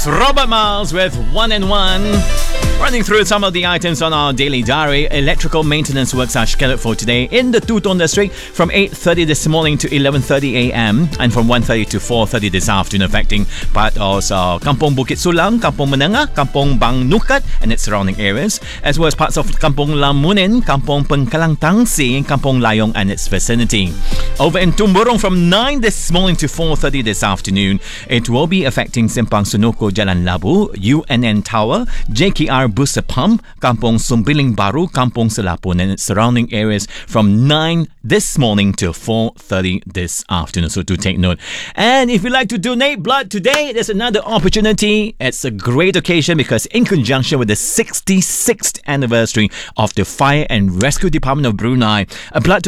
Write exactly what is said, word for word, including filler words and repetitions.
That's Robert Miles with One and One. Running through some of the items on our daily diary. Electrical maintenance works are scheduled for today in the Tutong District from eight thirty this morning to eleven thirty a.m. and from one thirty to four thirty this afternoon, affecting part of uh, Kampong Bukit Sulang, Kampong Menengah, Kampong Bang Nukat and its surrounding areas, as well as parts of Kampong Lamunin, Kampong Pengkalang Tangsi, and Kampong Layong and its vicinity. Over in Tumburong from nine this morning to four thirty this afternoon, it will be affecting Simpang Sunoko, Jalan Labu, U N N Tower, J K R Busa Pump, Kampong Sumbiling Baru, Kampong Selapun and its surrounding areas from nine this morning till four thirty this afternoon. So do take note. And if you'd like to donate blood today, there's another opportunity. It's a great occasion because in conjunction with the sixty-sixth anniversary of the Fire and Rescue Department of Brunei, a blood